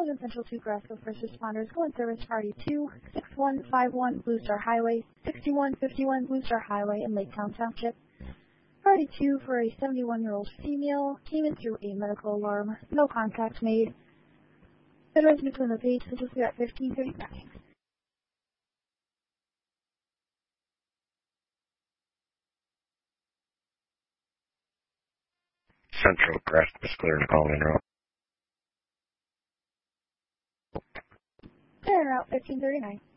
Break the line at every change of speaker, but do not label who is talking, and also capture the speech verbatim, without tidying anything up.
Logan Central two, Grasco First Responders, go in service party two, six one five one Blue Star Highway, sixty-one fifty-one Blue Star Highway in Laketown Township. Party two for a seventy-one-year-old female came in through a medical alarm. No contact made. Federal between the page, this will be at fifteen thirty-nine.
Central Crest was clear to call in route.
Clear route fifteen thirty-nine.